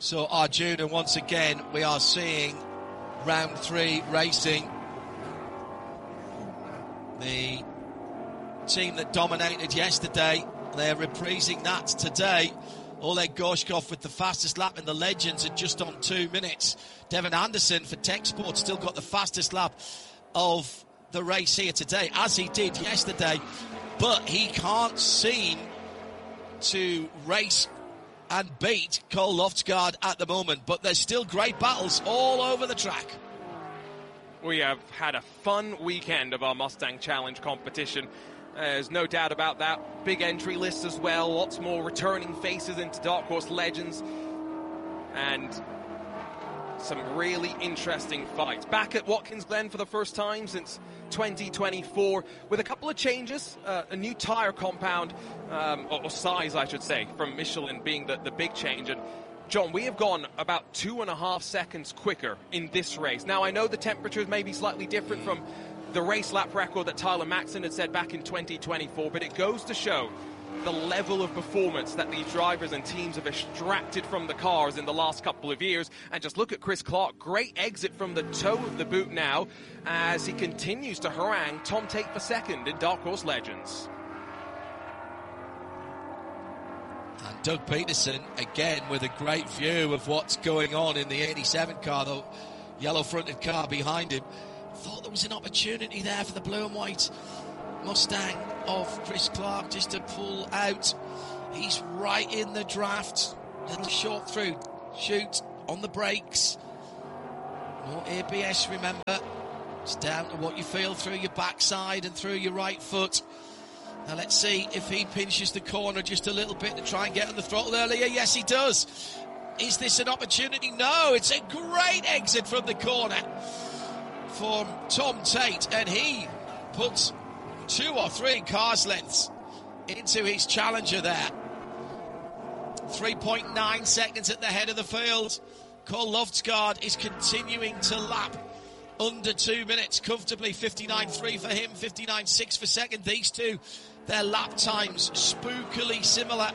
So Arjuna, once again, we are seeing round 3 racing. The team that dominated yesterday, they're reprising that today. Oleg Gorshkov with the fastest lap in the Legends at just on 2 minutes. Devon Anderson for Tech Sport still got the fastest lap of the race here today, as he did yesterday. But he can't seem to race and beat Cole Loftsgaard at the moment. But there's still great battles all over the track. We have had a fun weekend of our Mustang Challenge competition. There's no doubt about that. Big entry list as well. Lots more returning faces into Dark Horse Legends. And some really interesting fights. Back at Watkins Glen for the first time since 2024 with a couple of changes. A new tyre compound, or size I should say, from Michelin being the big change. And John, we have gone about 2.5 seconds quicker in this race. Now I know the temperatures may be slightly different from the race lap record that Tyler Maxson had set back in 2024, but it goes to show the level of performance that these drivers and teams have extracted from the cars in the last couple of years. And just look at Chris Clark, great exit from the toe of the boot now as he continues to harangue Tom Tate for second in Dark Horse Legends. And Doug Peterson, again, with a great view of what's going on in the 87 car, the yellow-fronted car behind him. Thought there was an opportunity there for the blue and white Mustang of Chris Clark just to pull out. He's right in the draft. Little short through, shoot on the brakes. No ABS, remember. It's down to what you feel through your backside and through your right foot. Now let's see if he pinches the corner just a little bit to try and get on the throttle earlier. Yes, he does. Is this an opportunity? No, it's a great exit from the corner from Tom Tate, and he puts 2 or 3 cars lengths into his challenger there. 3.9 seconds at the head of the field. Cole Loftsgaard is continuing to lap under 2 minutes comfortably. 59.3 for him, 59.6 for second. These two, their lap times spookily similar.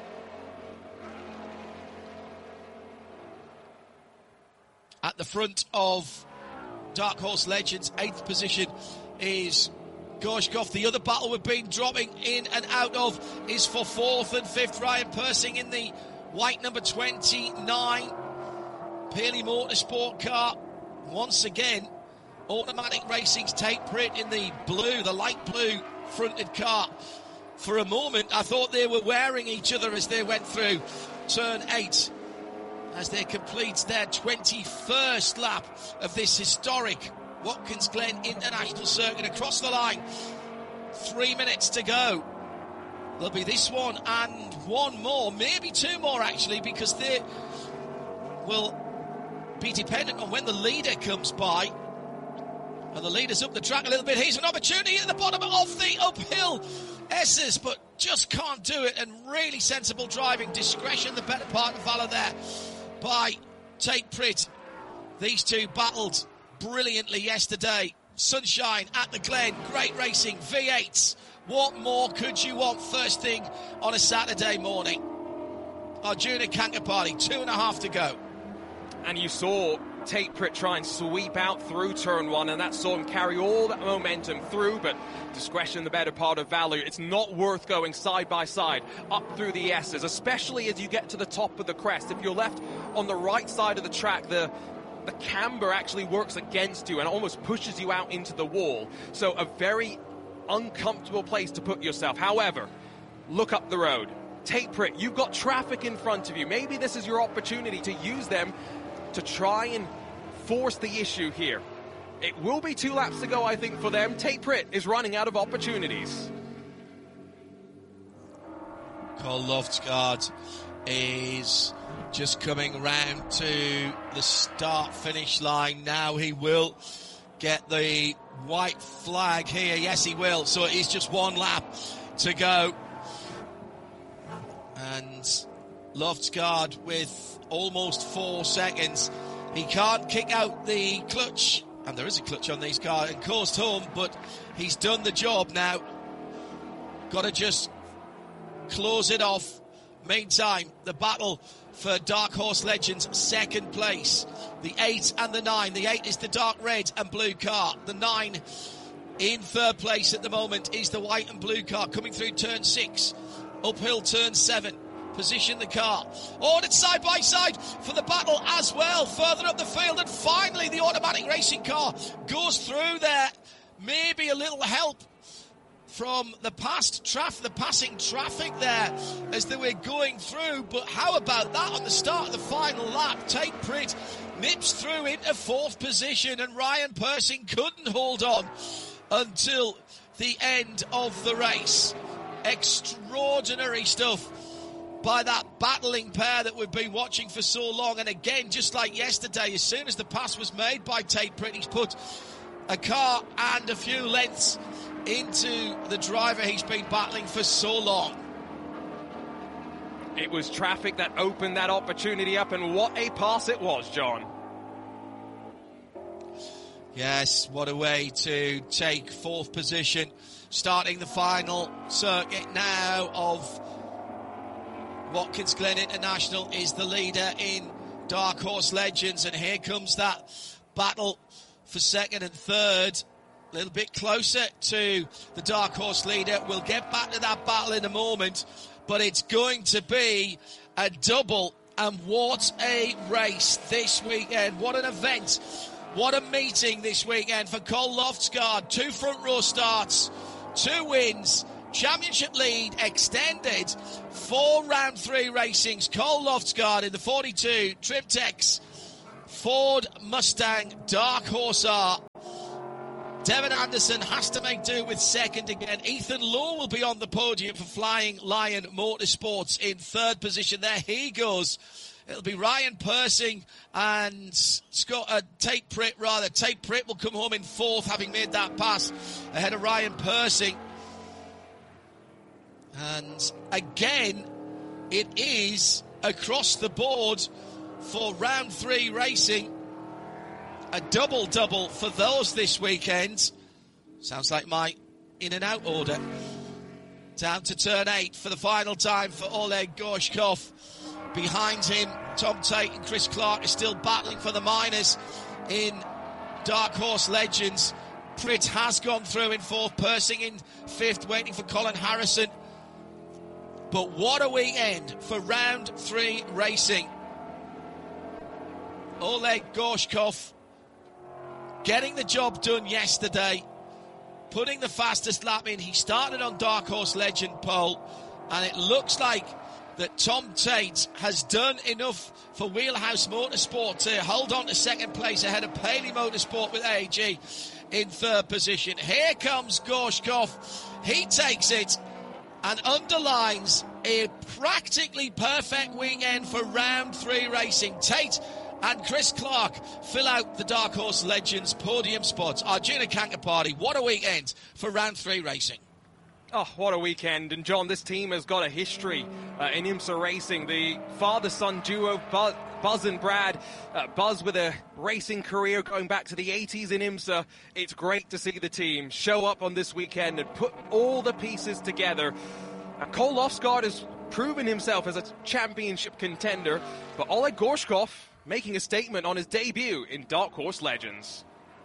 At the front of Dark Horse Legends, 8th position is Gorshkov. The other battle we've been dropping in and out of is for 4th and 5th. Ryan Persing in the white number 29 Pearly Motorsport car. Once again, Automatic Racing's Tate Pritt in the blue, the light blue fronted car. For a moment, I thought they were wearing each other as they went through turn 8. As they complete their 21st lap of this historic Watkins Glen International Circuit across the line. 3 minutes to go. There'll be this one and one more, maybe 2 more actually, because they will be dependent on when the leader comes by. And the leader's up the track a little bit. Here's an opportunity at the bottom of the uphill S's, but just can't do it. And really sensible driving, discretion, the better part of valor there by Tate Pritt. These two battled brilliantly yesterday. Sunshine at the Glen, great racing, V8s. What more could you want first thing on a Saturday morning? Arjuna Kankapati, 2.5 to go. And you saw Tate Pritt try and sweep out through turn 1, and that saw him carry all that momentum through, but discretion the better part of value. It's not worth going side by side up through the S's, especially as you get to the top of the crest. If you're left on the right side of the track, the camber actually works against you and almost pushes you out into the wall. So a very uncomfortable place to put yourself. However, look up the road. Tate Pritt, you've got traffic in front of you. Maybe this is your opportunity to use them to try and force the issue here. It will be 2 laps to go, I think, for them. Tate Pritt is running out of opportunities. Cole Loftsgaard is just coming round to the start-finish line now. He will get the white flag here. Yes, he will. So it is just 1 lap to go. And Loftsgaard with almost 4 seconds. He can't kick out the clutch, and there is a clutch on these cars, and coast home, but he's done the job now. Got to just close it off Meantime, the battle for Dark Horse Legends second place. The 8 and the 9. The 8 is the dark red and blue car. The 9 in third place at the moment is the white and blue car coming through turn 6. Uphill turn 7. Position the car. Ordered side by side for the battle as well. Further up the field, and finally the automatic racing car goes through there. Maybe a little help from the passing traffic there as they were going through. But how about that on the start of the final lap? Tate Pritt nips through into fourth position, and Ryan Persing couldn't hold on until the end of the race. Extraordinary stuff by that battling pair that we've been watching for so long. And again, just like yesterday, as soon as the pass was made by Tate Pritt, he's put a car and a few lengths into the driver he's been battling for so long. It was traffic that opened that opportunity up, and what a pass it was, John. Yes, what a way to take fourth position. Starting the final circuit now of Watkins Glen International is the leader in Dark Horse Legends, and here comes that battle for second and third. A little bit closer to the Dark Horse leader. We'll get back to that battle in a moment, but it's going to be a double, and what a race this weekend. What an event. What a meeting this weekend for Cole Loftsgaard. 2 front row starts, 2 wins, championship lead extended, 4 round 3 racings. Cole Loftsgaard in the 42 Triptex Ford Mustang Dark Horse R. Devin Anderson has to make do with second again. Ethan Lowe will be on the podium for Flying Lion Motorsports in third position. There he goes. It'll be Ryan Persing and Tate Pritt, rather. Tate Pritt will come home in fourth, having made that pass ahead of Ryan Persing. And again, it is across the board for round 3 racing. A double-double for those this weekend. Sounds like my in-and-out order. Down to turn 8 for the final time for Oleg Gorshkov. Behind him, Tom Tate and Chris Clark are still battling for the minors in Dark Horse Legends. Pritt has gone through in fourth, Persing in fifth, waiting for Colin Harrison. But what a weekend for round 3 racing. Oleg Gorshkov getting the job done yesterday, putting the fastest lap in. He started on Dark Horse Legend pole, and it looks like that Tom Tate has done enough for Wheelhouse Motorsport to hold on to second place ahead of Paley Motorsport with AEG in third position. Here comes Gorshkov. He takes it and underlines a practically perfect weekend for round 3 racing. Tate and Chris Clark fill out the Dark Horse Legends podium spots. Arjuna Kankapati, what a weekend for round 3 racing. Oh, what a weekend. And John, this team has got a history in IMSA racing. The father-son duo, Buzz and Brad. Buzz with a racing career going back to the 80s in IMSA. It's great to see the team show up on this weekend and put all the pieces together. Cole Loftsgaard has proven himself as a championship contender, but Oleg Gorshkov making a statement on his debut in Dark Horse Legends.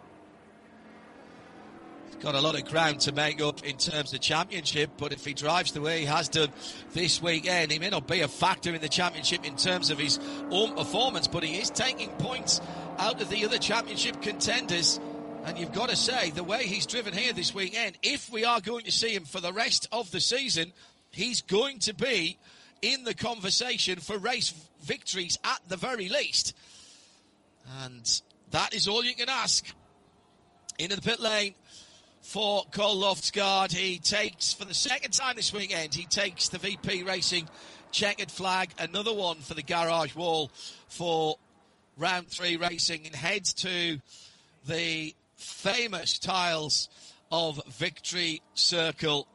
He's got a lot of ground to make up in terms of championship, but if he drives the way he has done this weekend, he may not be a factor in the championship in terms of his own performance, but he is taking points out of the other championship contenders. And you've got to say, the way he's driven here this weekend, if we are going to see him for the rest of the season, he's going to be in the conversation for race victories at the very least. And that is all you can ask. Into the pit lane for Cole Loftsgaard. He takes, for the second time this weekend, he takes the VP Racing checkered flag. Another one for the garage wall for round 3 racing, and heads to the famous tiles of Victory Circle.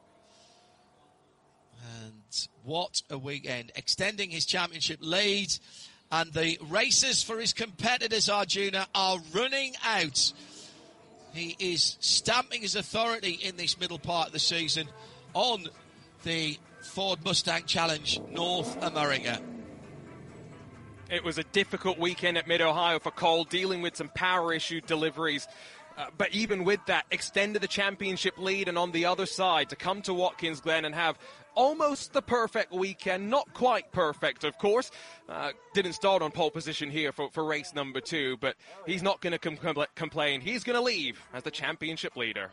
And what a weekend. Extending his championship lead, and the races for his competitors, Arjuna, are running out. He is stamping his authority in this middle part of the season on the Ford Mustang Challenge North America. It was a difficult weekend at Mid-Ohio for Cole, dealing with some power issue deliveries. But even with that, extended the championship lead, and on the other side, to come to Watkins Glen and have almost the perfect weekend, not quite perfect, of course. Didn't start on pole position here for race number 2, but he's not going to complain. He's going to leave as the championship leader.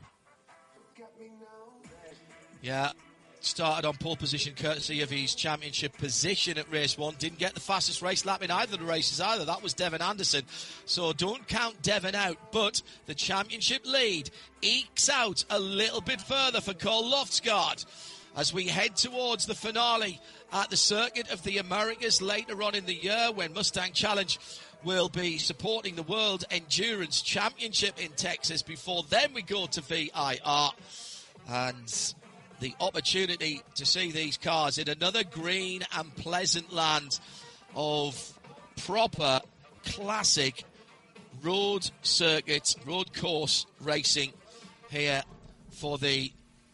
Yeah, started on pole position courtesy of his championship position at race 1. Didn't get the fastest race lap in either of the races either. That was Devin Anderson. So don't count Devin out. But the championship lead ekes out a little bit further for Cole Loftsgaard as we head towards the finale at the Circuit of the Americas later on in the year, when Mustang Challenge will be supporting the World Endurance Championship in Texas. Before then we go to VIR. And the opportunity to see these cars in another green and pleasant land of proper classic road circuit, road course racing here for the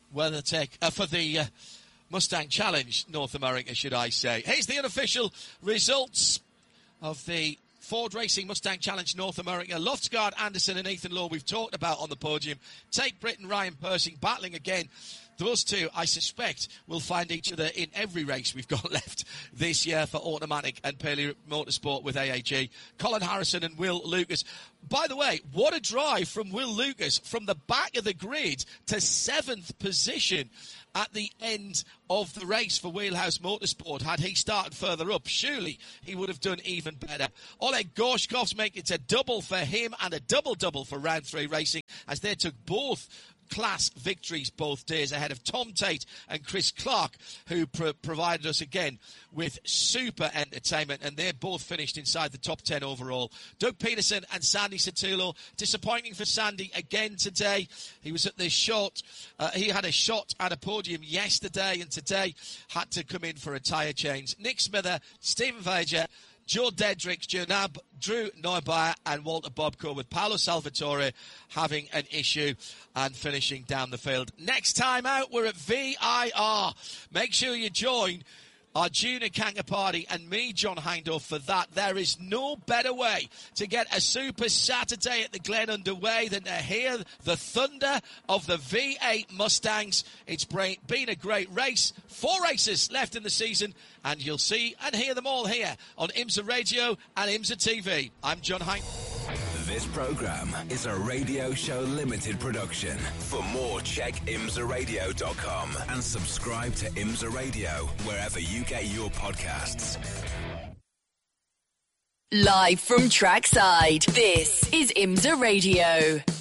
Mustang Challenge North America, should I say. Here's the unofficial results of the Ford Racing Mustang Challenge North America. Loftsgaard, Anderson and Ethan Lowe we've talked about on the podium. Tate Britton, Ryan Persing battling again. Those two, I suspect, will find each other in every race we've got left this year for Automatic and Paley Motorsport with AAG. Colin Harrison and Will Lucas. By the way, what a drive from Will Lucas from the back of the grid to 7th position at the end of the race for Wheelhouse Motorsport. Had he started further up, surely he would have done even better. Oleg Gorshkov's make it a double for him and a double-double for Round 3 Racing, as they took both class victories both days ahead of Tom Tate and Chris Clark, who provided us again with super entertainment, and they both finished inside the top 10 overall. Doug Peterson and Sandy Sotelo, disappointing for Sandy again today. He was at this he had a shot at a podium yesterday, and today had to come in for a tyre change. Nick Smither, Stephen Vager, Joe Dedricks, Janab, Drew Neubauer and Walter Bobko, with Paolo Salvatore having an issue and finishing down the field. Next time out, we're at VIR. Make sure you join our Junior Kanka Party and me, John Hindhaugh, for that. There is no better way to get a Super Saturday at the Glen underway than to hear the thunder of the V8 Mustangs. It's been a great race. 4 races left in the season, and you'll see and hear them all here on IMSA Radio and IMSA TV. I'm John Hindhaugh. This program is a Radio Show Limited production. For more, check imsaradio.com and subscribe to IMSA Radio wherever you get your podcasts. Live from trackside, this is IMSA Radio.